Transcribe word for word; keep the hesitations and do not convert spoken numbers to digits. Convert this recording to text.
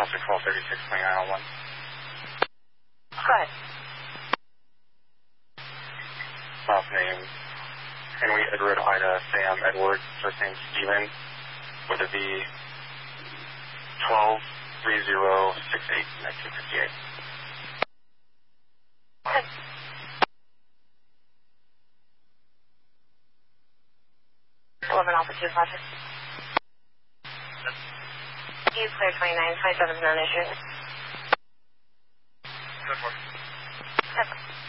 Officer twelve thirty-six, twenty-nine oh one. Go ahead. Last name, Henry Edward Ida Sam Edward, first name Steven, with a V, twelve three zero six eight, nineteen fifty-eight. Okay. eleven Alpha two, Roger. You clear twenty-nine, twenty-seven is non-issue. Good work. Okay.